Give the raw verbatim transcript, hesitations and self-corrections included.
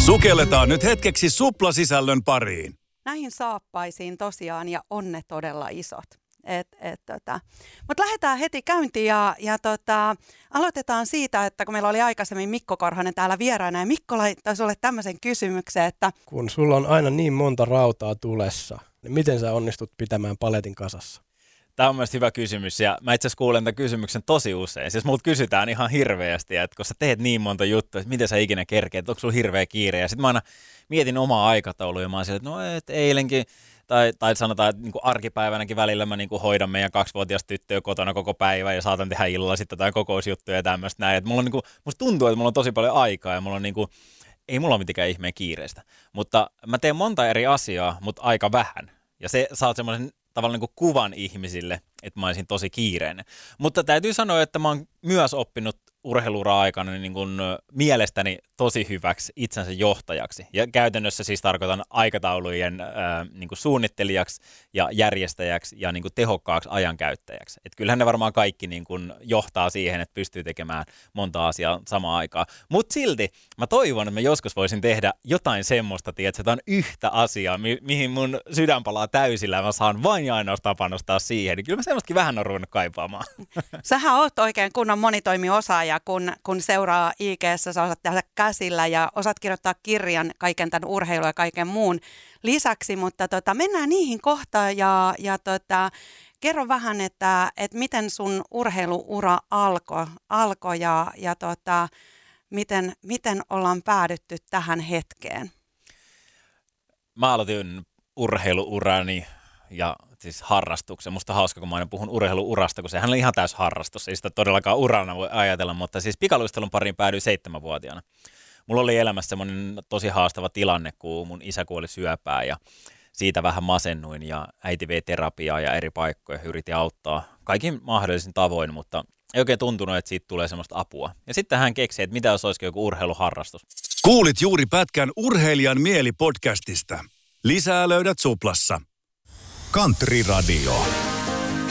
Sukelletaan nyt hetkeksi suplasisällön pariin. Näihin saappaisiin tosiaan ja on ne todella isot. Et, et, tota. Mutta lähdetään heti käyntiin ja, ja tota, aloitetaan siitä, että kun meillä oli aikaisemmin Mikko Korhonen täällä vieraana ja Mikko laittoi sulle tämmöisen kysymyksen, että kun sulla on aina niin monta rautaa tulessa, niin miten sä onnistut pitämään paletin kasassa? Tämä on mielestäni hyvä kysymys ja mä itse asiassa kuulen tämän kysymyksen tosi usein. Siis multa kysytään ihan hirveästi, että kun sä teet niin monta juttua, että miten sä ikinä kerkeet, onko sulla hirveä kiire? Ja sitten mä aina mietin omaa aikataulua ja mä oon sillä, että no et eilenkin, tai, tai sanotaan, että niin kuin arkipäivänäkin välillä mä niin kuin hoidan meidän kaksivuotias tyttöä kotona koko päivän ja saatan tehdä illalla sitten jotain kokousjuttuja ja tämmöistä näin. Että mulla on niin kuin, musta tuntuu, että mulla on tosi paljon aikaa ja mulla on niin kuin, ei mulla ole mitenkään ihmeen kiireistä. Mutta mä teen monta eri asiaa, mutta aika vähän. Ja se saat semmoisen tavallaan niin kuin kuvan ihmisille, että mä olisin tosi kiireinen. Mutta täytyy sanoa, että mä oon myös oppinut urheiluura-aikana niin kuin mielestäni tosi hyväksi itsensä johtajaksi. Ja käytännössä siis tarkoitan aikataulujen ää, niin kuin suunnittelijaksi ja järjestäjäksi ja niin kuin tehokkaaksi ajankäyttäjäksi. Et kyllähän ne varmaan kaikki niin kuin johtaa siihen, että pystyy tekemään monta asiaa samaan aikaan. Mutta silti mä toivon, että mä joskus voisin tehdä jotain semmoista, tiedätkö, että on yhtä asiaa, mi- mihin mun sydän palaa täysillä ja mä saan vain ja ainoastaan panostaa siihen. Kyllä mä semmoistakin vähän on ruvennut kaipaamaan. sähän oot oikein kunnon monitoimiosaaja, kun, kun seuraa I G:ssä, sä osaat tehdä käsillä ja osaat kirjoittaa kirjan kaiken tämän urheilun ja kaiken muun lisäksi, mutta tota, mennään niihin kohtaan ja, ja tota, kerro vähän, että, että miten sun urheiluura alkoi alko ja, ja tota, miten, miten ollaan päädytty tähän hetkeen? Mä aloitin urheiluurani ja siis harrastuksen. Musta on hauska, kun mä aina puhun urheiluurasta, kun sehän on ihan täys harrastus. Ei sitä todellakaan urana voi ajatella, mutta siis pikaluistelun pariin päädyin seitsemänvuotiaana. Mulla oli elämässä semmoinen tosi haastava tilanne, kun mun isä kuoli syöpään ja siitä vähän masennuin ja äiti vei terapiaa ja eri paikkoja yritin auttaa kaikin mahdollisin tavoin, mutta ei oikein tuntunut, että siitä tulee semmoista apua. Ja sitten hän keksi, että mitä jos olisikin joku urheiluharrastus. Kuulit juuri pätkän Urheilijan mieli podcastista. Lisää löydät suplassa. Country Radio.